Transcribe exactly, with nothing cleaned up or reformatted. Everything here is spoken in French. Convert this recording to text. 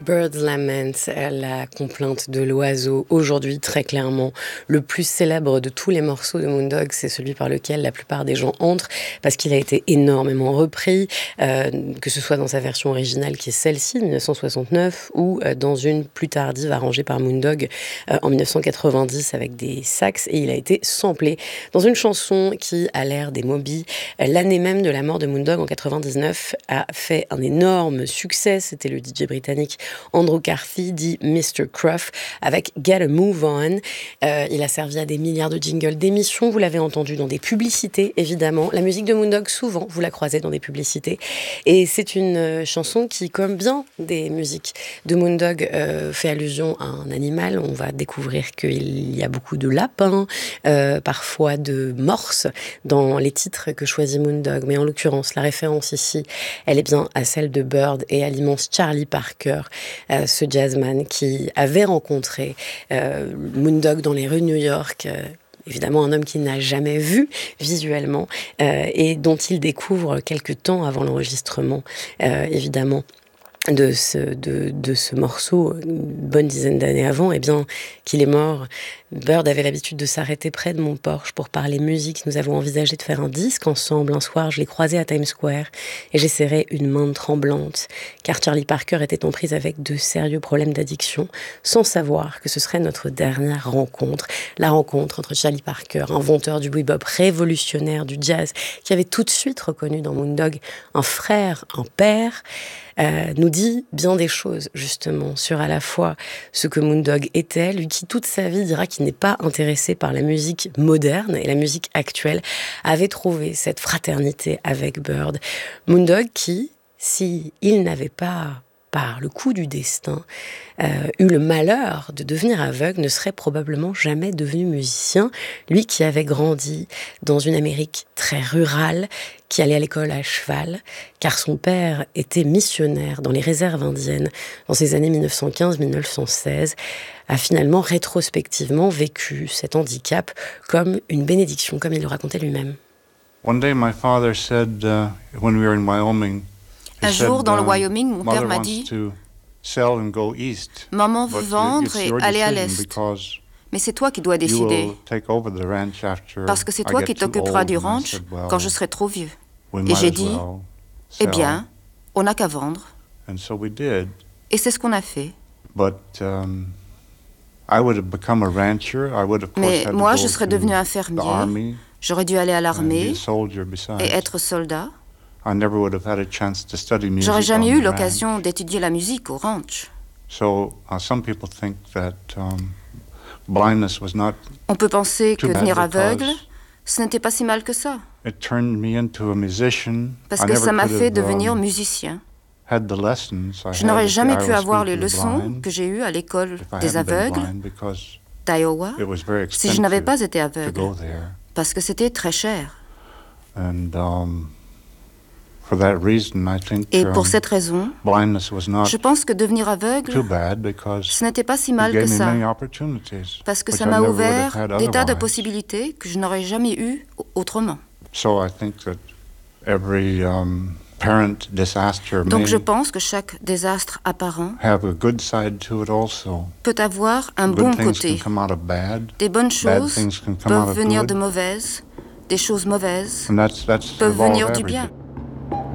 Bird's Lament, la complainte de l'oiseau, aujourd'hui très clairement le plus célèbre de tous les morceaux de Moondog, c'est celui par lequel la plupart des gens entrent, parce qu'il a été énormément repris, euh, que ce soit dans sa version originale qui est celle-ci, dix-neuf cent soixante-neuf, ou euh, dans une plus tardive arrangée par Moondog euh, en dix-neuf cent quatre-vingt-dix avec des sax, et il a été samplé dans une chanson qui a l'air des Moby. Euh, l'année même de la mort de Moondog, en quatre-vingt-dix-neuf, a fait un énorme succès, c'était le D J britannique Andrew Carthy, dit mister Cruff, avec Get a Move On. Euh, il a servi à des milliards de jingles d'émissions, vous l'avez entendu dans des publicités, évidemment. La musique de Moondog, souvent, vous la croisez dans des publicités. Et c'est une euh, chanson qui, comme bien des musiques de Moondog, euh, fait allusion à un animal. On va découvrir qu'il y a beaucoup de lapins, euh, parfois de morses, dans les titres que choisit Moondog. Mais en l'occurrence, la référence ici, elle est bien à celle de Bird et à l'immense Charlie Parker, Euh, ce jazzman qui avait rencontré euh, Moondog dans les rues de New York, euh, évidemment un homme qu'il n'a jamais vu visuellement euh, et dont il découvre quelques temps avant l'enregistrement, euh, évidemment, de ce, de, de ce morceau, une bonne dizaine d'années avant, eh bien, qu'il est mort. Bird avait l'habitude de s'arrêter près de mon Porsche pour parler musique. Nous avons envisagé de faire un disque ensemble. Un soir, je l'ai croisé à Times Square et j'ai serré une main tremblante, car Charlie Parker était en prise avec de sérieux problèmes d'addiction, sans savoir que ce serait notre dernière rencontre. La rencontre entre Charlie Parker, inventeur du bebop, révolutionnaire du jazz, qui avait tout de suite reconnu dans Moondog un frère, un père, Euh, nous dit bien des choses, justement, sur à la fois ce que Moondog était, lui qui toute sa vie dira qu'il n'est pas intéressé par la musique moderne et la musique actuelle, avait trouvé cette fraternité avec Bird. Moondog qui, si il n'avait pas, par le coup du destin, euh, eu le malheur de devenir aveugle, ne serait probablement jamais devenu musicien. Lui qui avait grandi dans une Amérique très rurale, qui allait à l'école à cheval, car son père était missionnaire dans les réserves indiennes dans ces années dix-neuf cent quinze dix-neuf cent seize, a finalement rétrospectivement vécu cet handicap comme une bénédiction, comme il le racontait lui-même. One day my father said, uh, when we were in Wyoming, Un jour, dans le Wyoming, mon père m'a dit « Maman veut vendre et aller à l'Est, mais c'est toi qui dois décider, parce que c'est toi qui t'occuperas du ranch quand je serai trop vieux. » Et j'ai dit « Eh bien, on n'a qu'à vendre. » Et c'est ce qu'on a fait. Mais moi, je serais devenu un fermier, j'aurais dû aller à l'armée et être soldat. J'aurais jamais eu l'occasion d'étudier la musique au ranch. On peut penser que devenir aveugle, ce n'était pas si mal que ça. Parce que ça m'a fait devenir musicien. Je n'aurais jamais pu avoir les leçons que j'ai eues à l'école des aveugles d'Iowa si je n'avais pas été aveugle, parce que c'était très cher. Et pour cette raison, je pense que devenir aveugle, ce n'était pas si mal que ça, parce que ça m'a ouvert des tas de possibilités que je n'aurais jamais eues autrement. Donc je pense que chaque désastre apparent peut avoir un bon côté. Des bonnes choses peuvent venir de mauvaises, des choses mauvaises peuvent venir du bien.